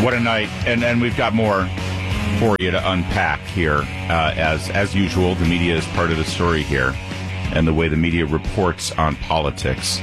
What a night. And we've got more for you to unpack here. As usual, the media is part of the story here, and the way the media reports on politics.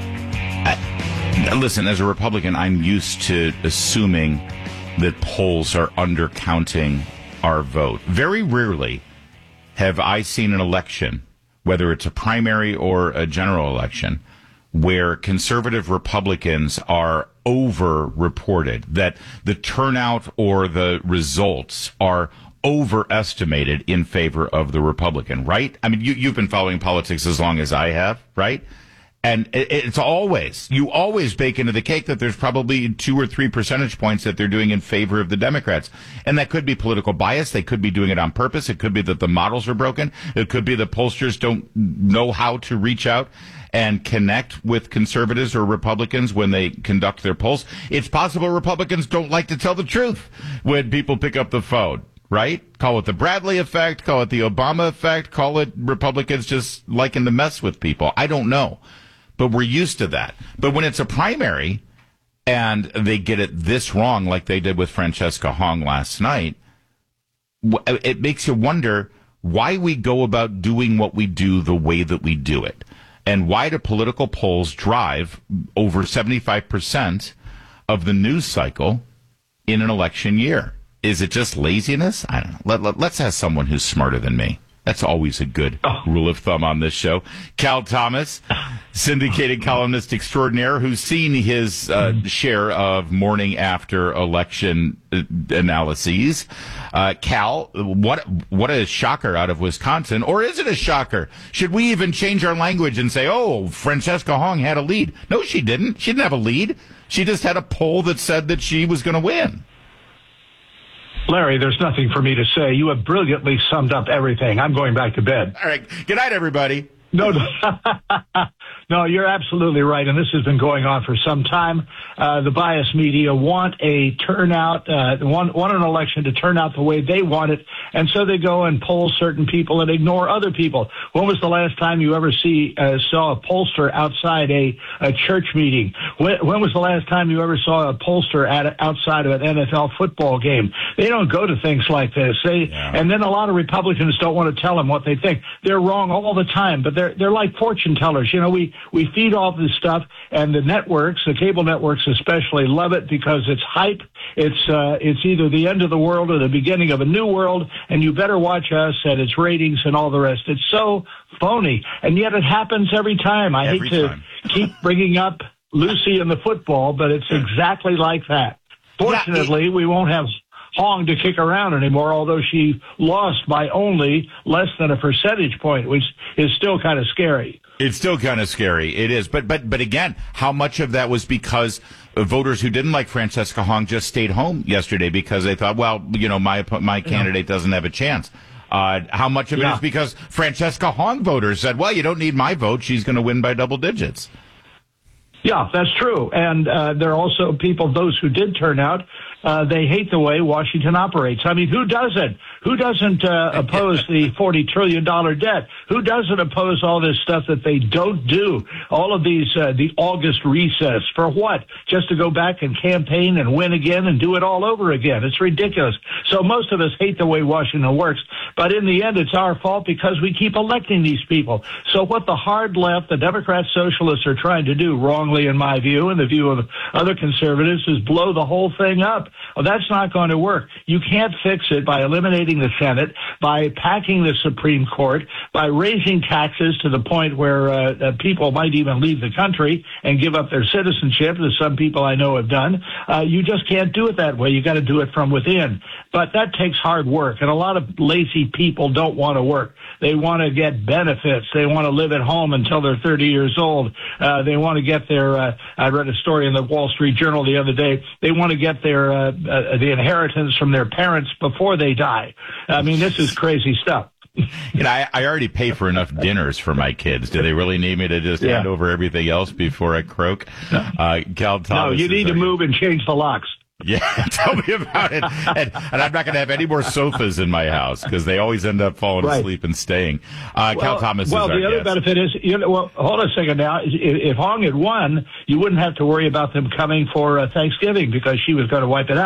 Listen, as a Republican, I'm used to assuming that polls are undercounting our vote. Very rarely have I seen an election, whether it's a primary or a general election, where conservative Republicans are over-reported, that the turnout or the results are overestimated in favor of the Republican, right? I mean, you've been following politics as long as I have, right? And it's always, you always bake into the cake that there's probably 2 or 3 percentage points that they're doing in favor of the Democrats. And that could be political bias. They could be doing it on purpose. It could be that the models are broken. It could be that pollsters don't know how to reach out and connect with conservatives or Republicans when they conduct their polls. It's possible Republicans don't like to tell the truth when people pick up the phone, right? Call it the Bradley effect, call it the Obama effect, call it Republicans just liking to mess with people. I don't know. But we're used to that. But when it's a primary and they get it this wrong, like they did with Francesca Hong last night, it makes you wonder why we go about doing what we do the way that we do it. And why do political polls drive over 75% of the news cycle in an election year? Is it just laziness? I don't know. Let's ask someone who's smarter than me. That's always a good rule of thumb on this show. Cal Thomas, syndicated columnist extraordinaire, who's seen his share of morning after election analyses. Cal, what a shocker out of Wisconsin. Or is it a shocker? Should we even change our language and say, oh, Francesca Hong had a lead? No, she didn't. She didn't have a lead. She just had a poll that said that she was going to win. Larry, there's nothing for me to say. You have brilliantly summed up everything. I'm going back to bed. All right. Good night, everybody. No, you're absolutely right, and this has been going on for some time. The biased media want a turnout, want an election to turn out the way they want it, and so they go and poll certain people and ignore other people. When was the last time you ever saw a pollster outside a church meeting? When was the last time you ever saw a pollster outside of an NFL football game? They don't go to things like this. And then a lot of Republicans don't want to tell them what they think. They're wrong all the time, but they're like fortune tellers. You know, we feed all this stuff, and the networks, the cable networks especially, love it because it's hype. It's either the end of the world or the beginning of a new world, and you better watch us and its ratings and all the rest. It's so phony, and yet it happens every time. I hate to keep bringing up Lucy and the football, but it's exactly like that. Fortunately, we won't have Hong to kick around anymore, although she lost by only less than a percentage point, which is still kind of scary. It's still kind of scary. It is. But again, how much of that was because voters who didn't like Francesca Hong just stayed home yesterday because they thought, well, you know, my candidate doesn't have a chance? How much of it is because Francesca Hong voters said, well, you don't need my vote. She's going to win by double digits. Yeah, that's true. And there are also people, those who did turn out, they hate the way Washington operates. I mean, who doesn't? Who doesn't oppose the $40 trillion debt? Who doesn't oppose all this stuff that they don't do? All of these, the August recess, for what? Just to go back and campaign and win again and do it all over again. It's ridiculous. So most of us hate the way Washington works. But in the end, it's our fault because we keep electing these people. So what the hard left, the Democrat socialists are trying to do, wrongly in my view, and the view of other conservatives, is blow the whole thing up. Well, that's not going to work. You can't fix it by eliminating the Senate, by packing the Supreme Court, by raising taxes to the point where people might even leave the country and give up their citizenship, as some people I know have done. You just can't do it that way. You got to do it from within. But that takes hard work, and a lot of lazy people don't want to work. They want to get benefits. They want to live at home until they're 30 years old. They want to get their, I read a story in the Wall Street Journal the other day, they want to get their the inheritance from their parents before they die. I mean, this is crazy stuff. You know, I already pay for enough dinners for my kids. Do they really need me to just hand over everything else before I croak? Cal Thomas. No, you need to move and change the locks. Yeah, tell me about it. And I'm not going to have any more sofas in my house because they always end up falling asleep and staying. Cal Thomas is our the other benefit is, hold on a second now. If Hong had won, you wouldn't have to worry about them coming for Thanksgiving because she was going to wipe it out.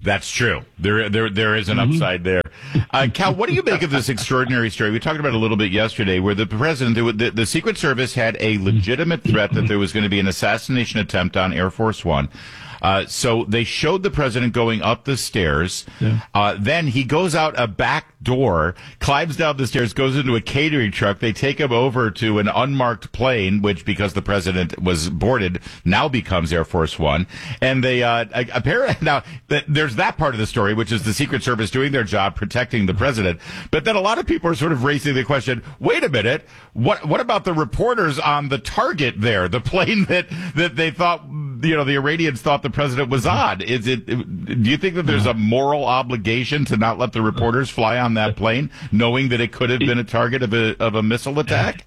That's true. There is an upside there. Cal, what do you make of this extraordinary story? We talked about it a little bit yesterday, where the president, the Secret Service had a legitimate threat that there was going to be an assassination attempt on Air Force One. So they showed the president going up the stairs. Yeah. Then he goes out a back door, climbs down the stairs, goes into a catering truck. They take him over to an unmarked plane, which, because the president was boarded, now becomes Air Force One. And they apparently now there's that part of the story, which is the Secret Service doing their job protecting the president. But then a lot of people are sort of raising the question: wait a minute, what about the reporters on the target there, the plane that they thought, the Iranians thought the president was on? Do you think that there's a moral obligation to not let the reporters fly on that plane, knowing that it could have been a target of a missile attack?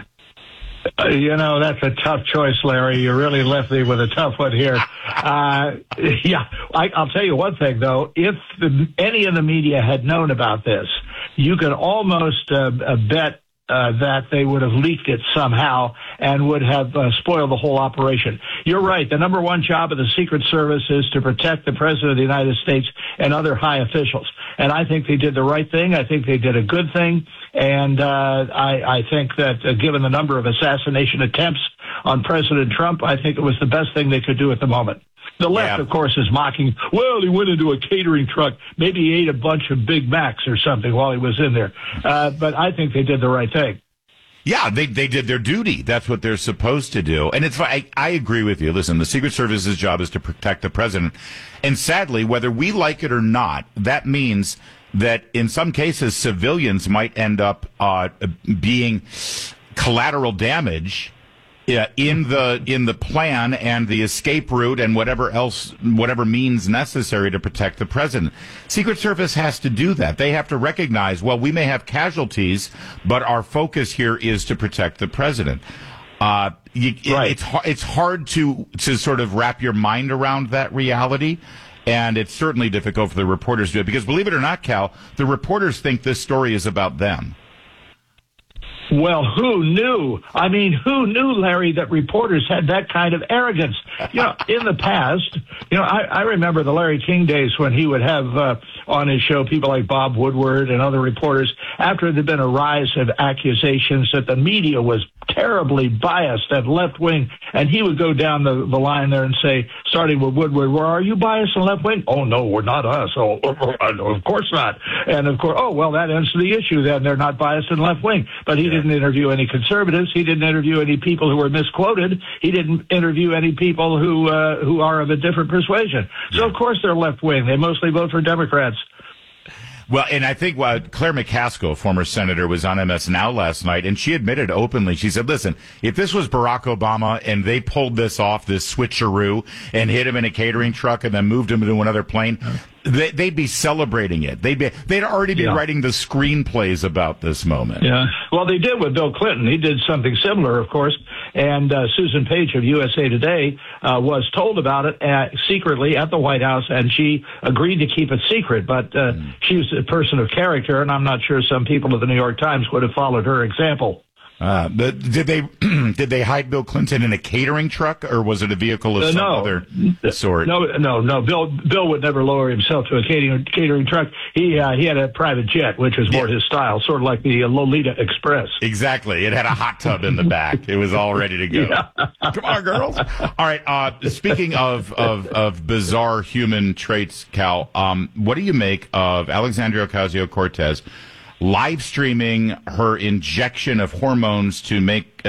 That's a tough choice, Larry. You really left me with a tough one here. I'll tell you one thing, though. If any of the media had known about this, you could almost bet that they would have leaked it somehow and would have spoiled the whole operation. You're right. The number one job of the Secret Service is to protect the President of the United States and other high officials. And I think they did the right thing. I think they did a good thing. And I think that given the number of assassination attempts on President Trump, I think it was the best thing they could do at the moment. The left, of course, is mocking, well, he went into a catering truck. Maybe he ate a bunch of Big Macs or something while he was in there. But I think they did the right thing. Yeah, they did their duty. That's what they're supposed to do. And I agree with you. Listen, the Secret Service's job is to protect the president. And sadly, whether we like it or not, that means that in some cases, civilians might end up being collateral damage in the plan and the escape route and whatever means necessary to protect the president. Secret Service has to do that. They have to recognize, well, we may have casualties, but our focus here is to protect the president. Right. It's hard to sort of wrap your mind around that reality. And it's certainly difficult for the reporters to do it because, believe it or not, Cal, the reporters think this story is about them. Well, who knew? I mean, who knew, Larry, that reporters had that kind of arrogance? In the past, I remember the Larry King days when he would have on his show people like Bob Woodward and other reporters after there'd been a rise of accusations that the media was terribly biased and left-wing, and he would go down the line there and say, starting with Woodward, well, are you biased and left-wing? Oh, no, we're not us. Oh, of course not. And, of course, oh, well, that ends the issue then. They're not biased and left-wing. But he didn't interview any conservatives. He didn't interview any people who were misquoted. He didn't interview any people who are of a different persuasion. So, of course, they're left-wing. They mostly vote for Democrats. Well, and I think Claire McCaskill, former senator, was on MS Now last night, and she admitted openly, she said, listen, if this was Barack Obama and they pulled this off, this switcheroo, and hit him in a catering truck and then moved him into another plane, they'd be celebrating it. They'd already be writing the screenplays about this moment. Yeah. Well, they did with Bill Clinton. He did something similar, of course. And Susan Page of USA Today was told about it secretly at the White House, and she agreed to keep it secret. But she's a person of character, and I'm not sure some people at the New York Times would have followed her example. Did they hide Bill Clinton in a catering truck, or was it a vehicle of some other sort? No. Bill would never lower himself to a catering truck. He had a private jet, which was more his style, sort of like the Lolita Express. Exactly. It had a hot tub in the back. It was all ready to go. Yeah. Come on, girls. All right. Speaking of bizarre human traits, Cal, what do you make of Alexandria Ocasio-Cortez live streaming her injection of hormones to make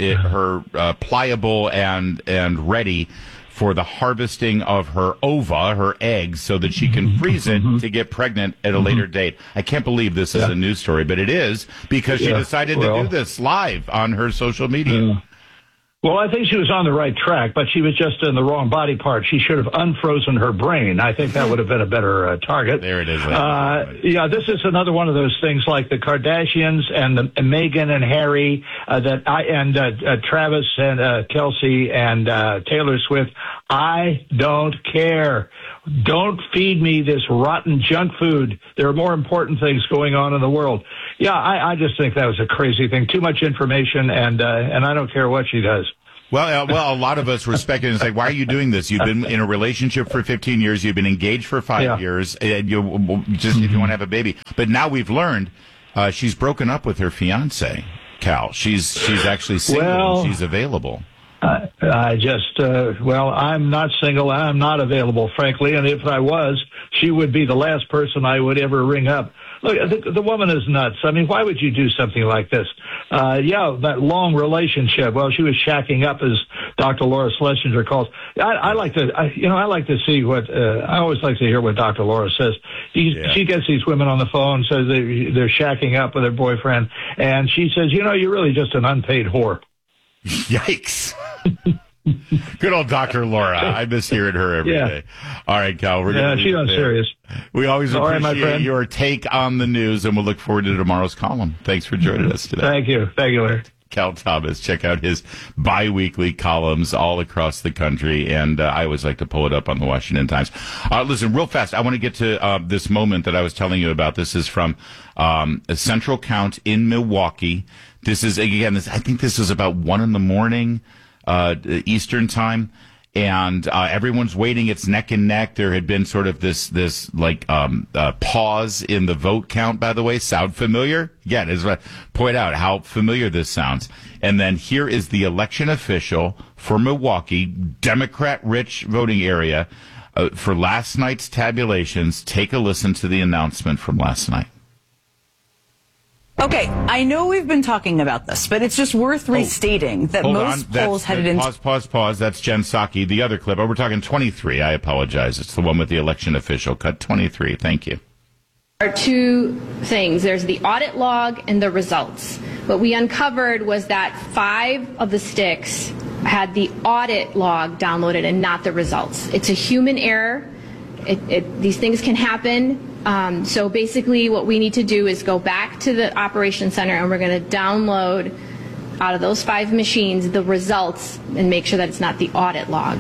her pliable and ready for the harvesting of her ova, her eggs, so that she can freeze it to get pregnant at a later date? I can't believe this is a news story, but it is, because she decided to do this live on her social media. Well, I think she was on the right track, but she was just in the wrong body part. She should have unfrozen her brain. I think that would have been a better target. There it is. This is another one of those things like the Kardashians and Meghan and Harry, Travis and Kelsey and Taylor Swift. I don't care. Don't feed me this rotten junk food. There are more important things going on in the world. Yeah, I just think that was a crazy thing. Too much information, and I don't care what she does. Well, a lot of us were speculating. It's like, why are you doing this? You've been in a relationship for 15 years. You've been engaged for 5 years. And you just if you want to have a baby. But now we've learned she's broken up with her fiance, Cal. She's actually single and she's available. I'm not single. I'm not available, frankly. And if I was, she would be the last person I would ever ring up. Look, the woman is nuts. I mean, why would you do something like this? That long relationship. Well, she was shacking up, as Dr. Laura Schlesinger calls. I like to see what, I always like to hear what Dr. Laura says. She gets these women on the phone, says they're shacking up with their boyfriend, and she says, you're really just an unpaid whore. Yikes. Good old Dr. Laura. I miss hearing her every day. All right, Cal. She's not serious. We always appreciate your take on the news, and we'll look forward to tomorrow's column. Thanks for joining us today. Thank you, Larry. Cal Thomas. Check out his bi-weekly columns all across the country, and I always like to pull it up on the Washington Times. Listen, real fast, I want to get to this moment that I was telling you about. This is from a Central Count in Milwaukee. This is, again, I think this is about 1 a.m. Eastern time, and everyone's waiting. It's neck and neck. There had been sort of this pause in the vote count, by the way. Sound familiar? Again, is point out how familiar this sounds. And then here is the election official for Milwaukee, Democrat-rich voting area, for last night's tabulations. Take a listen to the announcement from last night. Okay, I know we've been talking about this, but it's just worth restating that most polls headed into... Pause. That's Jen Psaki. The other clip. We're talking 23. I apologize. It's the one with the election official. Cut 23. Thank you. There are two things. There's the audit log and the results. What we uncovered was that 5 of the sticks had the audit log downloaded and not the results. It's a human error. These things can happen. So basically what we need to do is go back to the operations center, and we're going to download out of those 5 machines the results and make sure that it's not the audit log.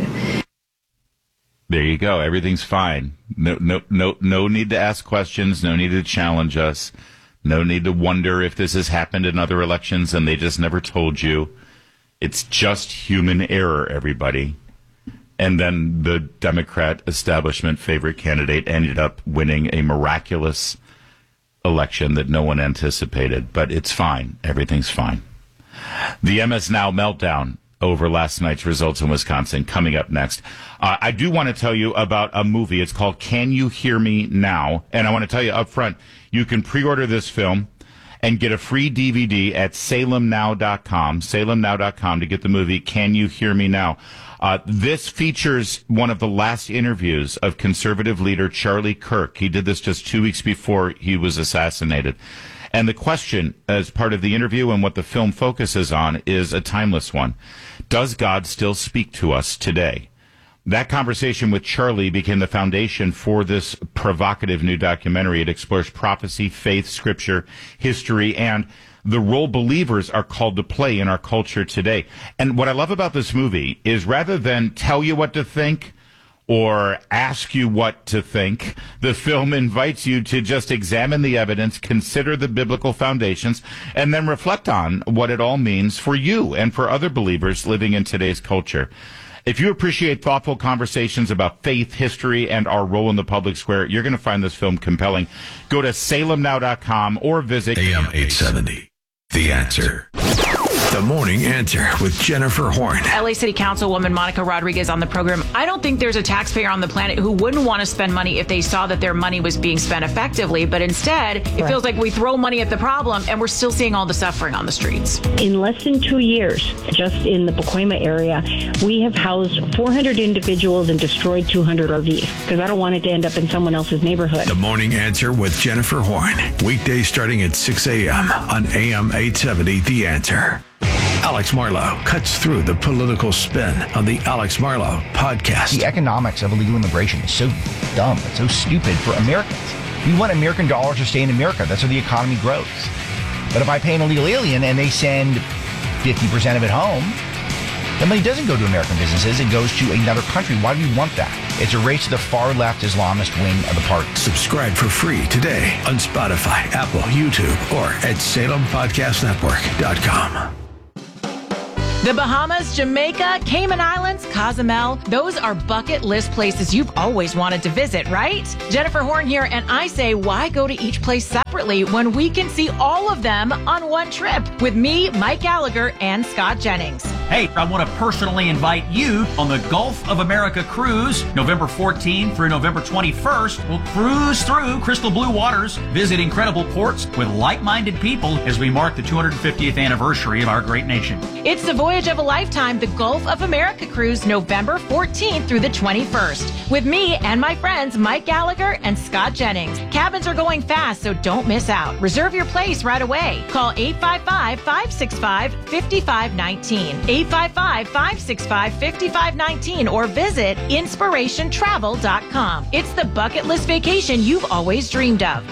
There you go. Everything's fine. No need to ask questions. No need to challenge us. No need to wonder if this has happened in other elections and they just never told you. It's just human error, everybody. And then the Democrat establishment favorite candidate ended up winning a miraculous election that no one anticipated. But it's fine. Everything's fine. The MS Now meltdown over last night's results in Wisconsin coming up next. I do want to tell you about a movie. It's called Can You Hear Me Now? And I want to tell you up front, you can pre-order this film and get a free DVD at salemnow.com to get the movie Can You Hear Me Now? This features one of the last interviews of conservative leader Charlie Kirk. He did this just 2 weeks before he was assassinated. And the question, as part of the interview and what the film focuses on, is a timeless one. Does God still speak to us today? That conversation with Charlie became the foundation for this provocative new documentary. It explores prophecy, faith, scripture, history, and the role believers are called to play in our culture today. And what I love about this movie is rather than tell you what to think or ask you what to think, the film invites you to just examine the evidence, consider the biblical foundations, and then reflect on what it all means for you and for other believers living in today's culture. If you appreciate thoughtful conversations about faith, history, and our role in the public square, you're going to find this film compelling. Go to salemnow.com or visit AM 870. The Answer. The Morning Answer with Jennifer Horn. LA City Councilwoman Monica Rodriguez on the program. I don't think there's a taxpayer on the planet who wouldn't want to spend money if they saw that their money was being spent effectively. But instead, it feels like we throw money at the problem and we're still seeing all the suffering on the streets. In less than 2 years, just in the Pacoima area, we have housed 400 individuals and destroyed 200 RVs because I don't want it to end up in someone else's neighborhood. The Morning Answer with Jennifer Horn. Weekdays starting at 6 a.m. on AM 870 The Answer. Alex Marlow cuts through the political spin on the Alex Marlow podcast. The economics of illegal immigration is so dumb. It's so stupid for Americans. We want American dollars to stay in America. That's how the economy grows. But if I pay an illegal alien and they send 50% of it home, the money doesn't go to American businesses. It goes to another country. Why do we want that? It's a race to the far left Islamist wing of the party. Subscribe for free today on Spotify, Apple, YouTube, or at SalemPodcastNetwork.com. The Bahamas, Jamaica, Cayman Islands, Cozumel, those are bucket list places you've always wanted to visit, right? Jennifer Horn here, and I say, why go to each place separately when we can see all of them on one trip with me, Mike Gallagher, and Scott Jennings? Hey, I want to personally invite you on the Gulf of America cruise, November 14th through November 21st. We'll cruise through crystal blue waters, visit incredible ports with like-minded people as we mark the 250th anniversary of our great nation. It's the voyage of a lifetime, the Gulf of America cruise, November 14th through the 21st, with me and my friends Mike Gallagher and Scott Jennings. Cabins are going fast, so don't miss out. Reserve your place right away. Call 855-565-5519. 855-565-5519 or visit inspirationtravel.com. It's the bucket list vacation you've always dreamed of.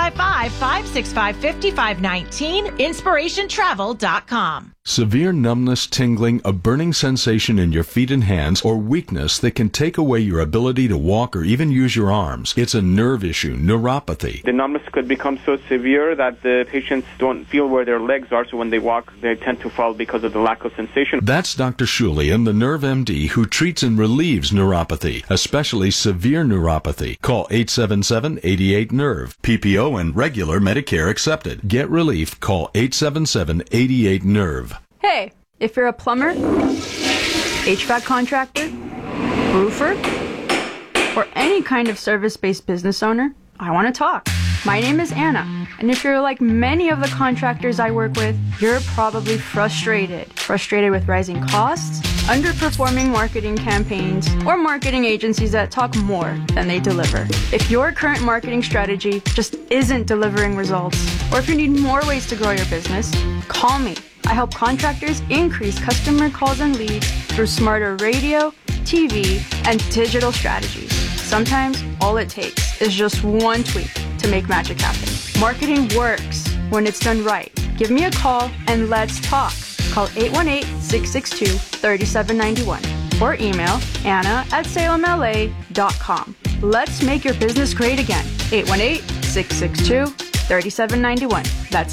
855-565-5519, inspirationtravel.com. Severe numbness, tingling, a burning sensation in your feet and hands, or weakness that can take away your ability to walk or even use your arms. It's a nerve issue, neuropathy. The numbness could become so severe that the patients don't feel where their legs are, so when they walk, they tend to fall because of the lack of sensation. That's Dr. Shulian, the Nerve MD, who treats and relieves neuropathy, especially severe neuropathy. Call 877-88-NERVE. PPO and regular Medicare accepted. Get relief. Call 877-88-NERVE. Hey, if you're a plumber, HVAC contractor, roofer, or any kind of service-based business owner, I want to talk. My name is Anna, and if you're like many of the contractors I work with, you're probably frustrated. Frustrated with rising costs, underperforming marketing campaigns, or marketing agencies that talk more than they deliver. If your current marketing strategy just isn't delivering results, or if you need more ways to grow your business, call me. I help contractors increase customer calls and leads through smarter radio, TV, and digital strategies. Sometimes all it takes is just one tweak to make magic happen. Marketing works when it's done right. Give me a call and let's talk. Call 818-662-3791 or email anna@salemla.com. Let's make your business great again. 818-662-3791. That's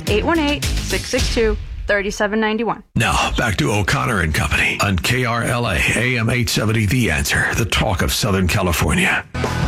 818-662-3791. Now, back to O'Connor and Company on KRLA AM 870 The Answer, the talk of Southern California.